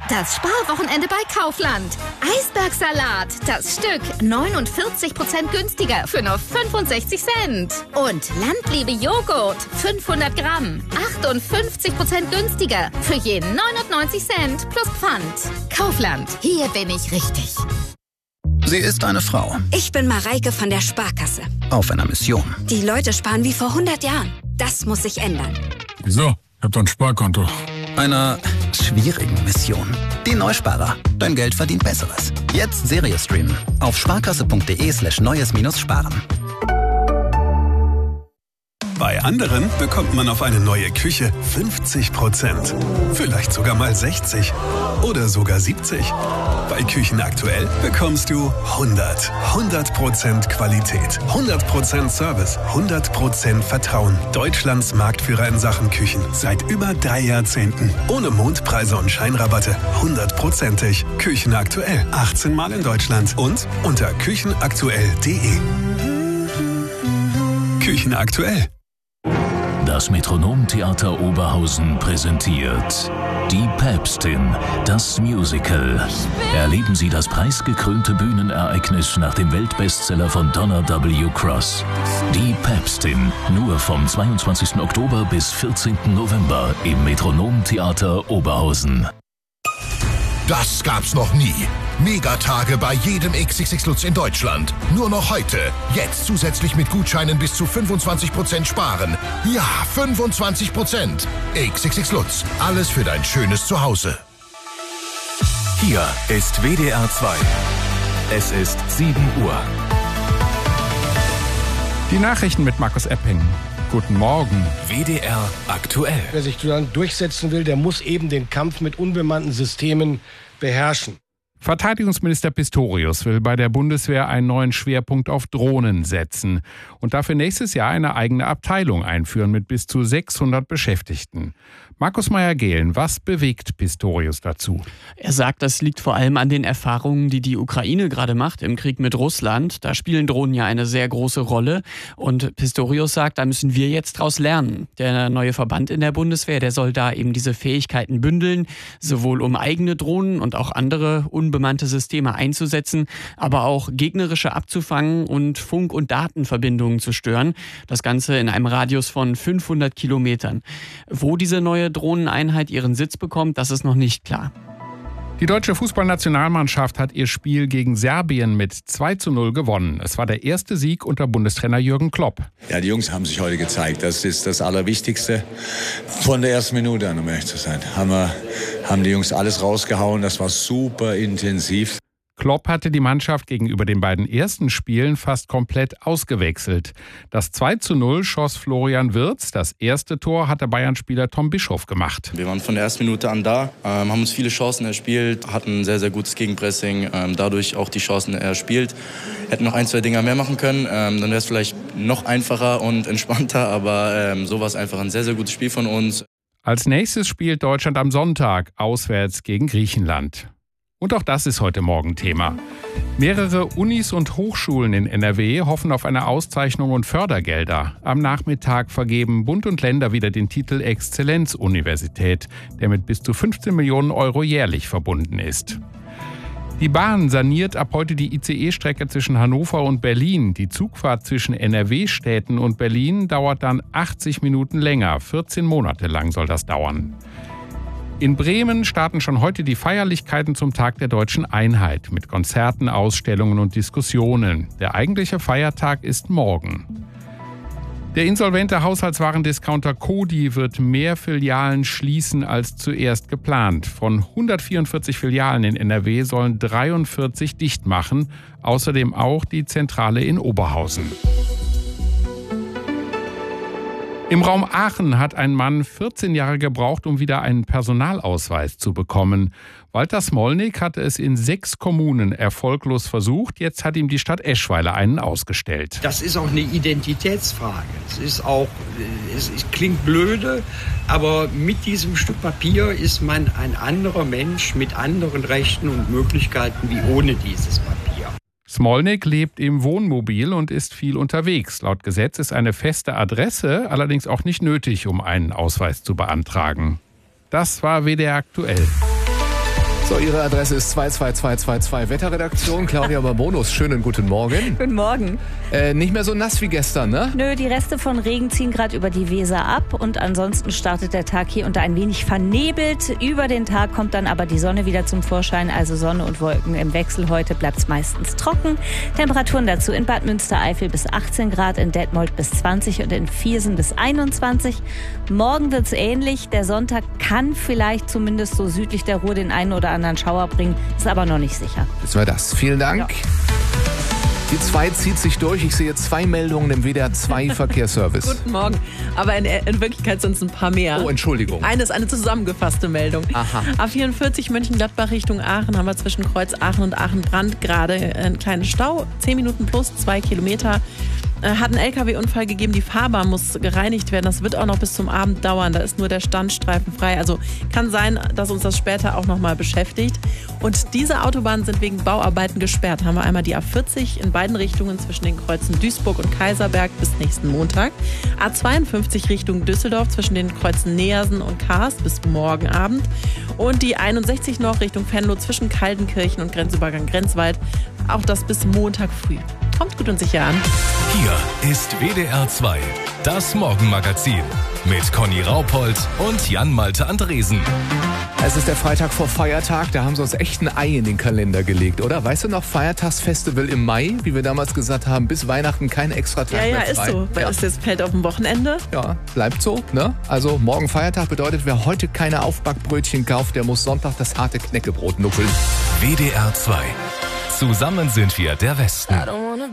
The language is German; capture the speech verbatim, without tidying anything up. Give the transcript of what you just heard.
Das Sparwochenende bei Kaufland. Eisbergsalat, das Stück neunundvierzig Prozent günstiger für nur fünfundsechzig Cent. Und Landliebe Joghurt, fünfhundert Gramm, achtundfünfzig Prozent günstiger für je neunundneunzig Cent plus Pfand. Kaufland, hier bin ich richtig. Sie ist eine Frau. Ich bin Mareike von der Sparkasse. Auf einer Mission. Die Leute sparen wie vor hundert Jahren. Das muss sich ändern. Wieso? Ich hab doch ein Sparkonto. Einer schwierigen Mission. Die Neusparer. Dein Geld verdient Besseres. Jetzt Serie streamen. Auf sparkasse.de slash neues minus sparen. Bei anderen bekommt man auf eine neue Küche fünfzig Prozent. Vielleicht sogar mal sechzig. Oder sogar siebzig. Bei Küchen aktuell bekommst du hundert. hundert Prozent Qualität. hundert Prozent Service. hundert Prozent Vertrauen. Deutschlands Marktführer in Sachen Küchen. Seit über drei Jahrzehnten. Ohne Mondpreise und Scheinrabatte. hundertprozentig. Küchen aktuell. achtzehn Mal in Deutschland. Und unter küchenaktuell punkt de. Küchen aktuell. Das Metronom-Theater Oberhausen präsentiert Die Päpstin, das Musical. Erleben Sie das preisgekrönte Bühnenereignis nach dem Weltbestseller von Donna W. Cross. Die Päpstin, nur vom zweiundzwanzigsten Oktober bis vierzehnten November im Metronom-Theater Oberhausen. Das gab's noch nie. Megatage bei jedem X X X Lutz in Deutschland. Nur noch heute. Jetzt zusätzlich mit Gutscheinen bis zu fünfundzwanzig Prozent sparen. Ja, fünfundzwanzig Prozent. X X X Lutz. Alles für dein schönes Zuhause. Hier ist W D R zwei. Es ist sieben Uhr. Die Nachrichten mit Markus Epping. Guten Morgen. W D R aktuell. Wer sich dann durchsetzen will, der muss eben den Kampf mit unbemannten Systemen beherrschen. Verteidigungsminister Pistorius will bei der Bundeswehr einen neuen Schwerpunkt auf Drohnen setzen und dafür nächstes Jahr eine eigene Abteilung einführen mit bis zu sechshundert Beschäftigten. Markus Meyer-Gehlen, was bewegt Pistorius dazu? Er sagt, das liegt vor allem an den Erfahrungen, die die Ukraine gerade macht im Krieg mit Russland. Da spielen Drohnen ja eine sehr große Rolle. Und Pistorius sagt, da müssen wir jetzt draus lernen. Der neue Verband in der Bundeswehr, der soll da eben diese Fähigkeiten bündeln, sowohl um eigene Drohnen und auch andere unbemannte Systeme einzusetzen, aber auch gegnerische abzufangen und Funk- und Datenverbindungen zu stören. Das Ganze in einem Radius von fünfhundert Kilometern. Wo diese neue Drohneneinheit ihren Sitz bekommt, das ist noch nicht klar. Die deutsche Fußballnationalmannschaft hat ihr Spiel gegen Serbien mit zwei zu null gewonnen. Es war der erste Sieg unter Bundestrainer Jürgen Klopp. Ja, die Jungs haben sich heute gezeigt. Das ist das Allerwichtigste. Von der ersten Minute an, um ehrlich zu sein, haben, wir, haben die Jungs alles rausgehauen. Das war super intensiv. Klopp hatte die Mannschaft gegenüber den beiden ersten Spielen fast komplett ausgewechselt. Das zwei zu null schoss Florian Wirtz. Das erste Tor hatte Bayern-Spieler Tom Bischoff gemacht. Wir waren von der ersten Minute an da, ähm, haben uns viele Chancen erspielt, hatten ein sehr, sehr gutes Gegenpressing, ähm, dadurch auch die Chancen erspielt. Hätten noch ein, zwei Dinger mehr machen können, ähm, dann wäre es vielleicht noch einfacher und entspannter, aber ähm, so war es einfach ein sehr, sehr gutes Spiel von uns. Als nächstes spielt Deutschland am Sonntag auswärts gegen Griechenland. Und auch das ist heute Morgen Thema. Mehrere Unis und Hochschulen in N R W hoffen auf eine Auszeichnung und Fördergelder. Am Nachmittag vergeben Bund und Länder wieder den Titel Exzellenzuniversität, der mit bis zu fünfzehn Millionen Euro jährlich verbunden ist. Die Bahn saniert ab heute die I C E-Strecke zwischen Hannover und Berlin. Die Zugfahrt zwischen N R W-Städten und Berlin dauert dann achtzig Minuten länger. vierzehn Monate lang soll das dauern. In Bremen starten schon heute die Feierlichkeiten zum Tag der Deutschen Einheit mit Konzerten, Ausstellungen und Diskussionen. Der eigentliche Feiertag ist morgen. Der insolvente Haushaltswarendiscounter Coty wird mehr Filialen schließen als zuerst geplant. Von hundertvierundvierzig Filialen in N R W sollen dreiundvierzig dicht machen, außerdem auch die Zentrale in Oberhausen. Im Raum Aachen hat ein Mann vierzehn Jahre gebraucht, um wieder einen Personalausweis zu bekommen. Walter Smolnik hatte es in sechs Kommunen erfolglos versucht. Jetzt hat ihm die Stadt Eschweiler einen ausgestellt. Das ist auch eine Identitätsfrage. Es ist auch, es klingt blöde, aber mit diesem Stück Papier ist man ein anderer Mensch mit anderen Rechten und Möglichkeiten wie ohne dieses Papier. Smolnik lebt im Wohnmobil und ist viel unterwegs. Laut Gesetz ist eine feste Adresse allerdings auch nicht nötig, um einen Ausweis zu beantragen. Das war W D R aktuell. So, Ihre Adresse ist zwei zwei zwei zwei zwei Wetterredaktion. Claudia Barbonus, schönen guten Morgen. Guten Morgen. Äh, nicht mehr so nass wie gestern, ne? Nö, die Reste von Regen ziehen gerade über die Weser ab und ansonsten startet der Tag hier unter ein wenig vernebelt. Über den Tag kommt dann aber die Sonne wieder zum Vorschein, also Sonne und Wolken im Wechsel. Heute bleibt es meistens trocken. Temperaturen dazu in Bad Münstereifel bis achtzehn Grad, in Detmold bis zwanzig und in Viersen bis einundzwanzig. Morgen wird es ähnlich. Der Sonntag kann vielleicht zumindest so südlich der Ruhr den einen oder anderen Schauer bringen, ist aber noch nicht sicher. Wissen wir das. Vielen Dank. Ja. Die zwei zieht sich durch. Ich sehe zwei Meldungen im W D R zwei Verkehrsservice. Guten Morgen. Aber in, in Wirklichkeit sind es ein paar mehr. Oh, Entschuldigung. Eine ist eine zusammengefasste Meldung. Aha. A vierundvierzig Mönchengladbach Richtung Aachen haben wir zwischen Kreuz Aachen und Aachen-Brand gerade einen kleinen Stau. Zehn Minuten plus, zwei Kilometer. Hat einen L K W-Unfall gegeben, die Fahrbahn muss gereinigt werden. Das wird auch noch bis zum Abend dauern. Da ist nur der Standstreifen frei. Also kann sein, dass uns das später auch noch mal beschäftigt. Und diese Autobahnen sind wegen Bauarbeiten gesperrt. Haben wir einmal die A vierzig in beiden Richtungen zwischen den Kreuzen Duisburg und Kaiserberg bis nächsten Montag. A zweiundfünfzig Richtung Düsseldorf zwischen den Kreuzen Neersen und Karst bis morgen Abend. Und die einundsechzig noch Richtung Venlo zwischen Kaltenkirchen und Grenzübergang Grenzwald. Auch das bis Montag früh. Kommt gut und sicher an. Hier ist W D R zwei, das Morgenmagazin mit Conny Raupold und Jan-Malte Andresen. Es ist der Freitag vor Feiertag, da haben sie uns echt ein Ei in den Kalender gelegt, oder? Weißt du noch, Feiertagsfestival im Mai, wie wir damals gesagt haben, bis Weihnachten kein extra Tag ja, mehr ja, frei. Ist so, weil ja. es jetzt fällt auf dem Wochenende. Ja, bleibt so, ne? Also morgen Feiertag bedeutet, wer heute keine Aufbackbrötchen kauft, der muss Sonntag das harte Knäckebrot nuckeln. W D R zwei. Zusammen sind wir der Westen.